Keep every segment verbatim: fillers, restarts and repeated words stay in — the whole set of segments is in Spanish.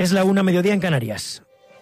Es la una, mediodía en Canarias.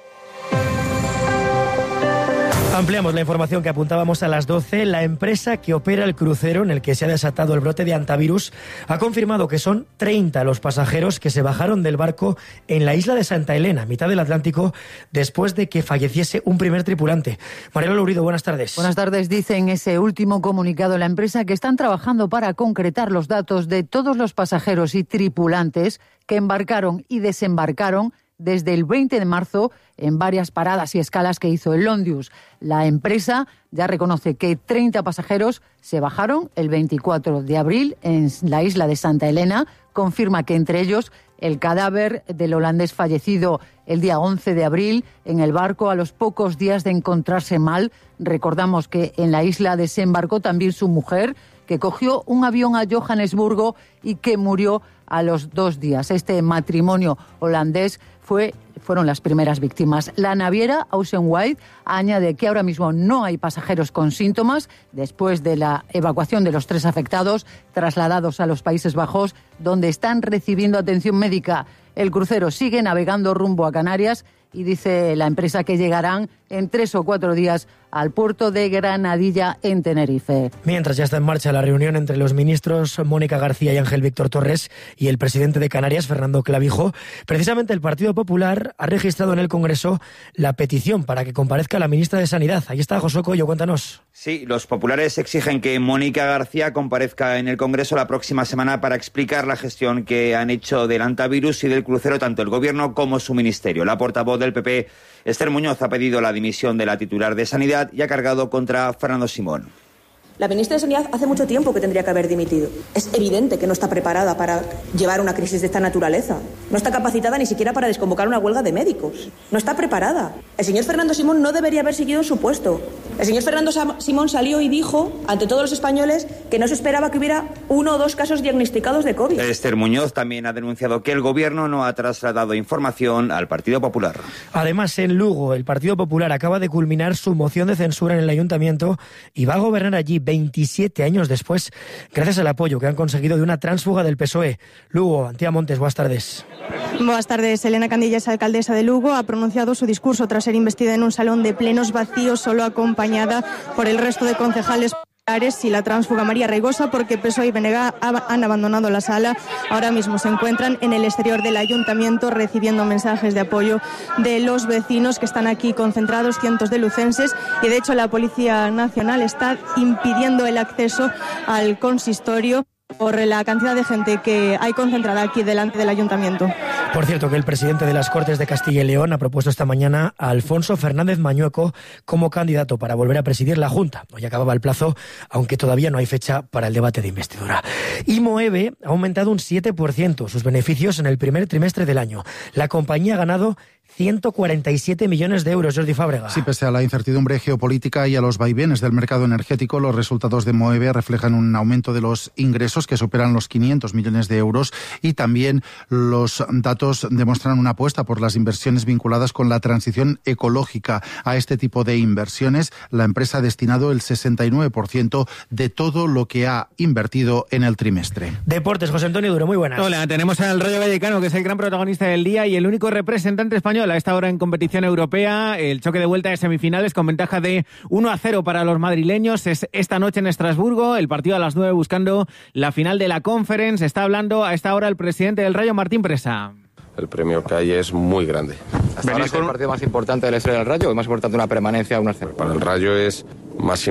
Ampliamos la información que apuntábamos a las doce. La empresa que opera el crucero en el que se ha desatado el brote de hantavirus ha confirmado que son treinta los pasajeros que se bajaron del barco en la isla de Santa Elena, mitad del Atlántico, después de que falleciese un primer tripulante. Mariela Lourido, buenas tardes. Buenas tardes. Dice en ese último comunicado la empresa que están trabajando para concretar los datos de todos los pasajeros y tripulantes que embarcaron y desembarcaron desde el veinte de marzo en varias paradas y escalas que hizo el Londius. La empresa ya reconoce que treinta pasajeros se bajaron el veinticuatro de abril en la isla de Santa Elena. Confirma que entre ellos el cadáver del holandés fallecido el día once de abril en el barco a los pocos días de encontrarse mal. Recordamos que en la isla desembarcó también su mujer, que cogió un avión a Johannesburgo y que murió a los dos días. Este matrimonio holandés fue, fueron las primeras víctimas. La naviera Ocean Wide añade que ahora mismo no hay pasajeros con síntomas después de la evacuación de los tres afectados trasladados a los Países Bajos, donde están recibiendo atención médica. El crucero sigue navegando rumbo a Canarias y dice la empresa que llegarán en tres o cuatro días al puerto de Granadilla, en Tenerife. Mientras ya está en marcha la reunión entre los ministros Mónica García y Ángel Víctor Torres y el presidente de Canarias, Fernando Clavijo, precisamente el Partido Popular ha registrado en el Congreso la petición para que comparezca la ministra de Sanidad. Ahí está Josué Coello, cuéntanos. Sí, los populares exigen que Mónica García comparezca en el Congreso la próxima semana para explicar la gestión que han hecho del hantavirus y del crucero tanto el Gobierno como su ministerio. La portavoz del P P, Esther Muñoz, ha pedido la dimisión de la titular de Sanidad y ha cargado contra Fernando Simón. La ministra de Sanidad hace mucho tiempo que tendría que haber dimitido. Es evidente que no está preparada para llevar una crisis de esta naturaleza. No está capacitada ni siquiera para desconvocar una huelga de médicos. No está preparada. El señor Fernando Simón no debería haber seguido en su puesto. El señor Fernando Simón salió y dijo ante todos los españoles que no se esperaba que hubiera uno o dos casos diagnosticados de COVID. Esther Muñoz también ha denunciado que el Gobierno no ha trasladado información al Partido Popular. Además, en Lugo, el Partido Popular acaba de culminar su moción de censura en el Ayuntamiento y va a gobernar allí veintisiete años después, gracias al apoyo que han conseguido de una tránsfuga del P S O E. Lugo, Antía Montes, buenas tardes. Buenas tardes. Elena Candillas, alcaldesa de Lugo, ha pronunciado su discurso tras ser investida en un salón de plenos vacío, solo acompañada por el resto de concejales y la tránsfuga María Reigosa, porque P S O E y B N G han abandonado la sala. Ahora mismo se encuentran en el exterior del ayuntamiento recibiendo mensajes de apoyo de los vecinos que están aquí concentrados, cientos de lucenses, y de hecho la Policía Nacional está impidiendo el acceso al consistorio por la cantidad de gente que hay concentrada aquí delante del ayuntamiento. Por cierto, que el presidente de las Cortes de Castilla y León ha propuesto esta mañana a Alfonso Fernández Mañueco como candidato para volver a presidir la Junta. Hoy acababa el plazo, aunque todavía no hay fecha para el debate de investidura. Y Moeve ha aumentado un siete por ciento sus beneficios en el primer trimestre del año. La compañía ha ganado ciento cuarenta y siete millones de euros, Jordi Fábrega. Sí, pese a la incertidumbre geopolítica y a los vaivenes del mercado energético, los resultados de Moeve reflejan un aumento de los ingresos que superan los quinientos millones de euros, y también los datos demuestran una apuesta por las inversiones vinculadas con la transición ecológica. A este tipo de inversiones, la empresa ha destinado el sesenta y nueve por ciento de todo lo que ha invertido en el trimestre. Deportes, José Antonio Duro, muy buenas. Hola, tenemos al Rayo Vallecano, que es el gran protagonista del día y el único representante español a esta hora en competición europea. El choque de vuelta de semifinales con ventaja de uno a cero para los madrileños es esta noche en Estrasburgo, el partido a las nueve buscando la final de la Conference. Está hablando a esta hora el presidente del Rayo, Martín Presa. El premio que hay es muy grande. ¿Hasta ahora es el partido más importante de la historia del Rayo o más importante una permanencia a un ascenso? Para el Rayo es más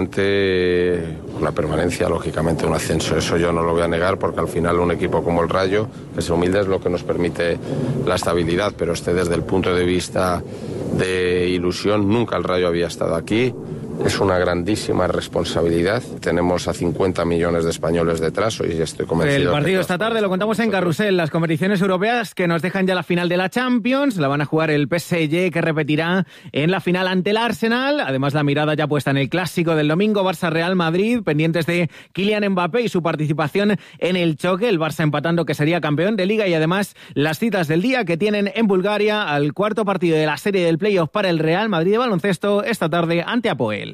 importante una permanencia, lógicamente un ascenso. Eso yo no lo voy a negar, porque al final un equipo como el Rayo, que es humilde, es lo que nos permite la estabilidad. Pero este, desde el punto de vista de ilusión, nunca el Rayo había estado aquí. Es una grandísima responsabilidad. Tenemos a cincuenta millones de españoles detrás y estoy convencido. El partido que esta tarde lo contamos en Carrusel. Las competiciones europeas que nos dejan ya la final de la Champions. La van a jugar el P S G, que repetirá en la final ante el Arsenal. Además, la mirada ya puesta en el clásico del domingo, Barça-Real Madrid, pendientes de Kylian Mbappé y su participación en el choque. El Barça empatando, que sería campeón de Liga, y además las citas del día que tienen en Bulgaria al cuarto partido de la serie del playoff para el Real Madrid de baloncesto esta tarde ante Apoel.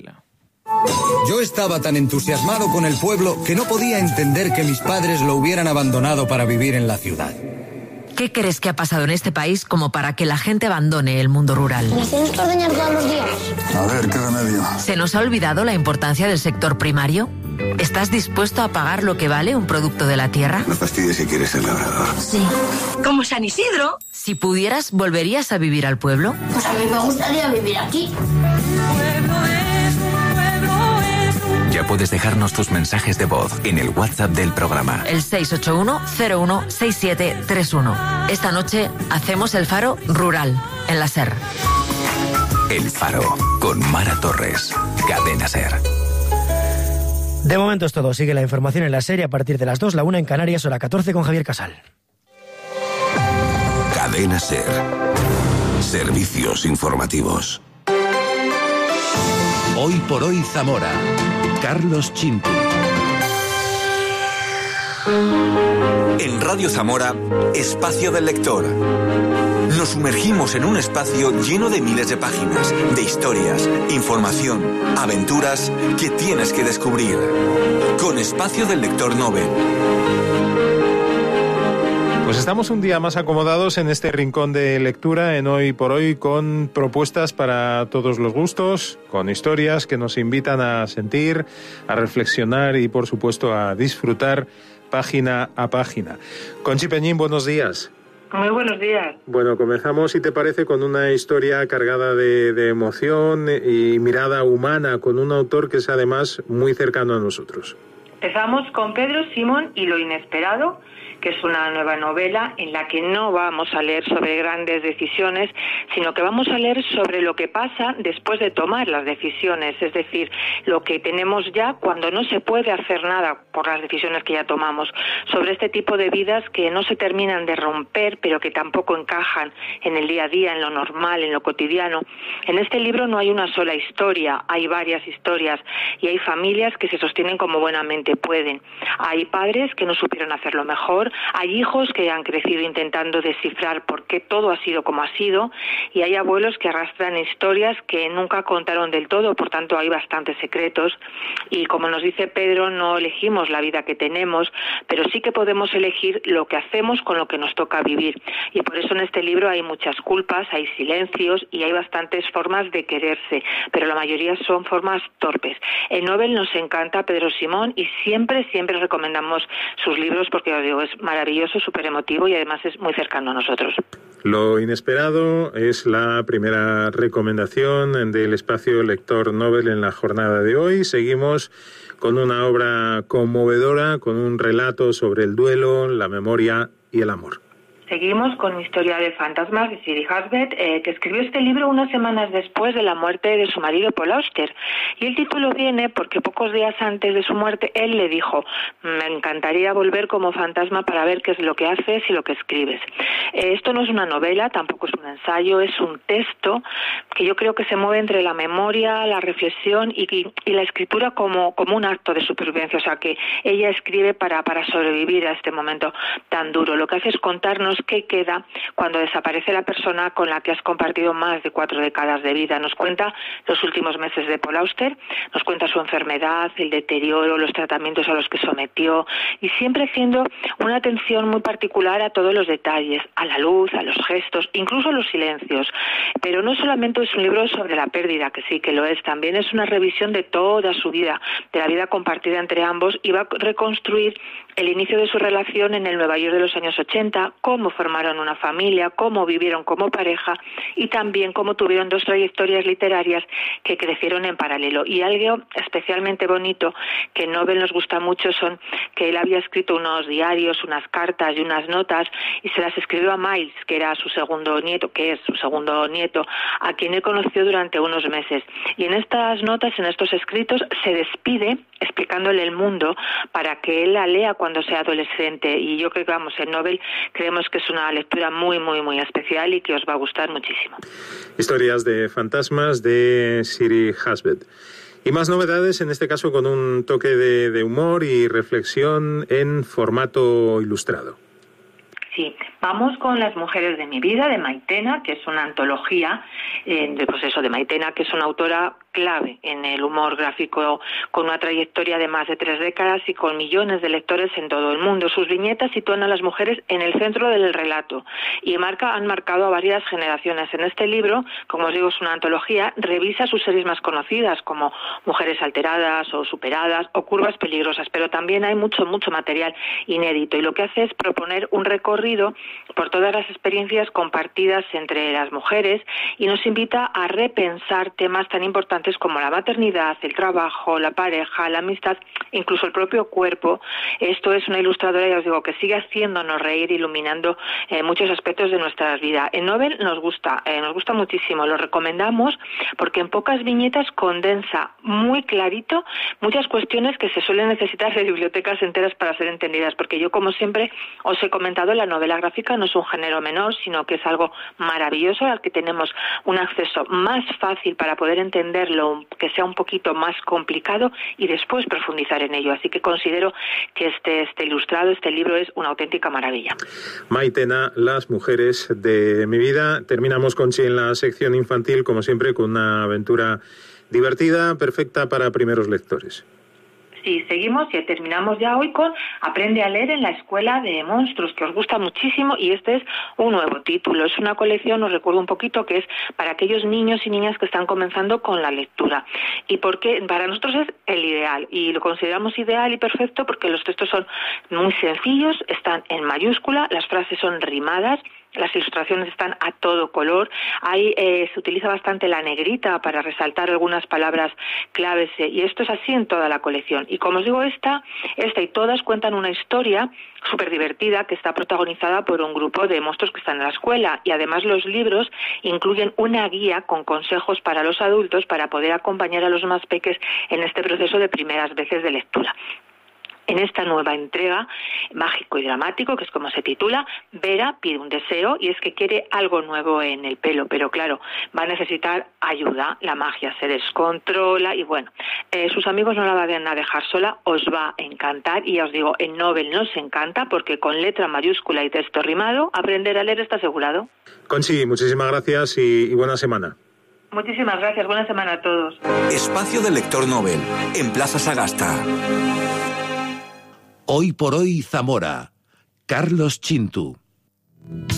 Yo estaba tan entusiasmado con el pueblo que no podía entender que mis padres lo hubieran abandonado para vivir en la ciudad. ¿Qué crees que ha pasado en este país como para que la gente abandone el mundo rural? ¿Nos tienes que ordeñar todos los días? A ver, ¿qué remedio? ¿Se nos ha olvidado la importancia del sector primario? ¿Estás dispuesto a pagar lo que vale un producto de la tierra? No fastidies si quieres ser labrador. Sí. Como San Isidro. Si pudieras, ¿volverías a vivir al pueblo? Pues a mí me gustaría vivir aquí. Ya puedes dejarnos tus mensajes de voz en el WhatsApp del programa. El seis ocho uno cero uno seis siete tres uno. Esta noche hacemos el Faro Rural, en la SER. El Faro, con Mara Torres. Cadena SER. De momento es todo. Sigue la información en la serie a partir de las dos, la una en Canarias, hora catorce con Javier Casal. Cadena SER. Servicios informativos. Hoy por hoy Zamora. Carlos Chintu. En Radio Zamora, Espacio del Lector. Nos sumergimos en un espacio lleno de miles de páginas, de historias, información, aventuras que tienes que descubrir. Con Espacio del Lector Nobel. Pues estamos un día más acomodados en este rincón de lectura en Hoy por Hoy, con propuestas para todos los gustos, con historias que nos invitan a sentir, a reflexionar y por supuesto a disfrutar página a página. Conchi Peñín, buenos días. Muy buenos días. Bueno, comenzamos, si te parece, con una historia cargada de, de emoción y mirada humana, con un autor que es además muy cercano a nosotros. Empezamos con Pedro Simón y lo inesperado, que es una nueva novela en la que no vamos a leer sobre grandes decisiones, sino que vamos a leer sobre lo que pasa después de tomar las decisiones, es decir, lo que tenemos ya cuando no se puede hacer nada por las decisiones que ya tomamos, sobre este tipo de vidas que no se terminan de romper, pero que tampoco encajan en el día a día, en lo normal, en lo cotidiano. En este libro no hay una sola historia, hay varias historias, y hay familias que se sostienen como buenamente pueden. Hay padres que no supieron hacerlo mejor, hay hijos que han crecido intentando descifrar por qué todo ha sido como ha sido, y hay abuelos que arrastran historias que nunca contaron del todo, por tanto hay bastantes secretos. Y como nos dice Pedro, no elegimos la vida que tenemos, pero sí que podemos elegir lo que hacemos con lo que nos toca vivir. Y por eso en este libro hay muchas culpas, hay silencios y hay bastantes formas de quererse, pero la mayoría son formas torpes. En Nobel nos encanta Pedro Simón y siempre, siempre recomendamos sus libros porque, os digo, es maravilloso, súper emotivo y además es muy cercano a nosotros. Lo inesperado es la primera recomendación del Espacio Lector Nobel en la jornada de hoy. Seguimos con una obra conmovedora, con un relato sobre el duelo, la memoria y el amor. Seguimos con Historia de fantasmas de Siri Husband, eh, que escribió este libro unas semanas después de la muerte de su marido Paul Auster. Y el título viene porque pocos días antes de su muerte él le dijo: me encantaría volver como fantasma para ver qué es lo que haces y lo que escribes. Eh, esto no es una novela, tampoco es un ensayo, es un texto que yo creo que se mueve entre la memoria, la reflexión y, y, y la escritura como, como un acto de supervivencia. O sea, que ella escribe para, para sobrevivir a este momento tan duro. Lo que hace es contarnos qué queda cuando desaparece la persona con la que has compartido más de cuatro décadas de vida. Nos cuenta los últimos meses de Paul Auster, nos cuenta su enfermedad, el deterioro, los tratamientos a los que sometió, y siempre haciendo una atención muy particular a todos los detalles, a la luz, a los gestos, incluso a los silencios. Pero no solamente es un libro sobre la pérdida, que sí que lo es, también es una revisión de toda su vida, de la vida compartida entre ambos, y va a reconstruir el inicio de su relación en el Nueva York de los años ochenta, cómo formaron una familia, cómo vivieron como pareja y también cómo tuvieron dos trayectorias literarias que crecieron en paralelo. Y algo especialmente bonito que en Nobel nos gusta mucho son que él había escrito unos diarios, unas cartas y unas notas y se las escribió a Miles, que era su segundo nieto, que es su segundo nieto, a quien él conoció durante unos meses. Y en estas notas, en estos escritos, se despide explicándole el mundo para que él la lea cuando sea adolescente. Y yo creo que, vamos, en Nobel creemos que es una lectura muy, muy, muy especial y que os va a gustar muchísimo. Historias de fantasmas de Siri Husband. Y más novedades, en este caso con un toque de, de humor y reflexión en formato ilustrado. Sí, vamos con Las mujeres de mi vida, de Maitena, que es una antología, eh, de, pues eso, de Maitena, que es una autora clave en el humor gráfico, con una trayectoria de más de tres décadas y con millones de lectores en todo el mundo. Sus viñetas sitúan a las mujeres en el centro del relato y marca, han marcado a varias generaciones. En este libro, como os digo, es una antología, revisa sus series más conocidas como Mujeres alteradas o Superadas o Curvas peligrosas, pero también hay mucho, mucho material inédito, y lo que hace es proponer un recorrido por todas las experiencias compartidas entre las mujeres y nos invita a repensar temas tan importantes como la maternidad, el trabajo, la pareja, la amistad, incluso el propio cuerpo. Esto es una ilustradora, ya os digo, que sigue haciéndonos reír, iluminando eh, muchos aspectos de nuestra vida. En Nobel nos gusta, eh, nos gusta muchísimo, lo recomendamos porque en pocas viñetas condensa muy clarito muchas cuestiones que se suelen necesitar de bibliotecas enteras para ser entendidas, porque yo, como siempre os he comentado, la novela gráfica no es un género menor, sino que es algo maravilloso al que tenemos un acceso más fácil para poder entenderlo, que sea un poquito más complicado y después profundizar en ello. Así que considero que este, este ilustrado, este libro es una auténtica maravilla. Maitena, Las mujeres de mi vida. Terminamos, Conchi, en la sección infantil, como siempre, con una aventura divertida, perfecta para primeros lectores. Sí, seguimos y terminamos ya hoy con Aprende a leer en la Escuela de Monstruos, que os gusta muchísimo, y este es un nuevo título. Es una colección, os recuerdo un poquito, que es para aquellos niños y niñas que están comenzando con la lectura. Y porque para nosotros es el ideal, y lo consideramos ideal y perfecto porque los textos son muy sencillos, están en mayúscula, las frases son rimadas, las ilustraciones están a todo color. Ahí eh, se utiliza bastante la negrita para resaltar algunas palabras claves, eh, y esto es así en toda la colección. Y como os digo, esta, esta y todas cuentan una historia súper divertida que está protagonizada por un grupo de monstruos que están en la escuela, y además los libros incluyen una guía con consejos para los adultos para poder acompañar a los más peques en este proceso de primeras veces de lectura. En esta nueva entrega, mágico y dramático, que es como se titula, Vera pide un deseo, y es que quiere algo nuevo en el pelo, pero claro, va a necesitar ayuda, la magia se descontrola y bueno, eh, sus amigos no la van a dejar sola, os va a encantar, y ya os digo, en Nobel nos encanta porque con letra mayúscula y texto rimado, aprender a leer está asegurado. Conchi, muchísimas gracias y, y buena semana. Muchísimas gracias, buena semana a todos. Espacio del lector Nobel, en Plaza Sagasta. Hoy por hoy Zamora. Carlos Chintu.